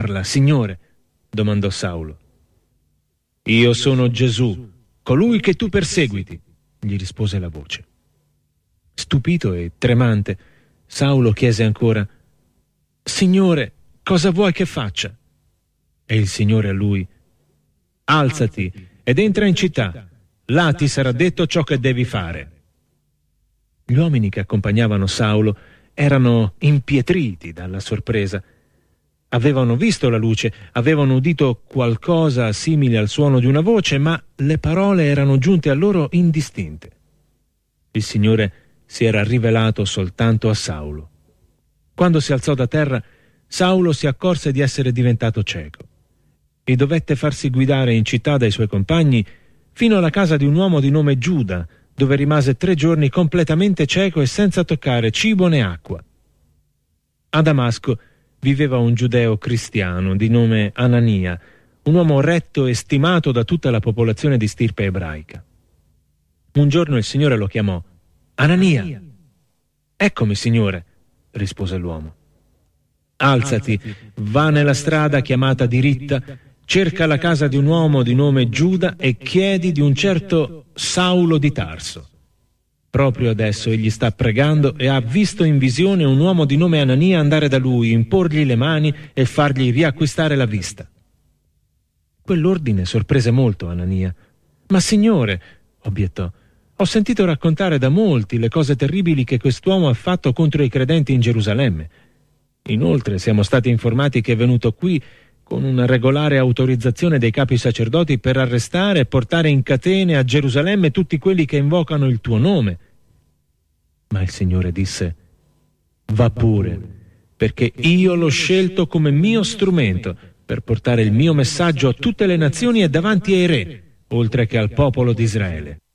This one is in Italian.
parla, Signore?» domandò Saulo. «Io sono Gesù, colui che tu perseguiti», gli rispose la voce. Stupito e tremante, Saulo chiese ancora: «Signore, cosa vuoi che faccia?» E il Signore a lui: «Alzati ed entra in città, là ti sarà detto ciò che devi fare». Gli uomini che accompagnavano Saulo erano impietriti dalla sorpresa. Avevano visto la luce, avevano udito qualcosa simile al suono di una voce, ma le parole erano giunte a loro indistinte. Il Signore si era rivelato soltanto a Saulo. Quando si alzò da terra, Saulo si accorse di essere diventato cieco e dovette farsi guidare in città dai suoi compagni fino alla casa di un uomo di nome Giuda, dove rimase 3 giorni completamente cieco e senza toccare cibo né acqua. A Damasco viveva un giudeo cristiano di nome Anania, un uomo retto e stimato da tutta la popolazione di stirpe ebraica. Un giorno il Signore lo chiamò: «Anania!» «Eccomi, Signore», rispose l'uomo. «Alzati, va nella strada chiamata Diritta, cerca la casa di un uomo di nome Giuda e chiedi di un certo Saulo di Tarso. Proprio adesso egli sta pregando e ha visto in visione un uomo di nome Anania andare da lui, imporgli le mani e fargli riacquistare la vista». Quell'ordine sorprese molto Anania. «Ma Signore», obiettò, «ho sentito raccontare da molti le cose terribili che quest'uomo ha fatto contro i credenti in Gerusalemme. Inoltre siamo stati informati che è venuto qui con una regolare autorizzazione dei capi sacerdoti per arrestare e portare in catene a Gerusalemme tutti quelli che invocano il tuo nome». Ma il Signore disse: «Va pure, perché io l'ho scelto come mio strumento per portare il mio messaggio a tutte le nazioni e davanti ai re, oltre che al popolo di Israele».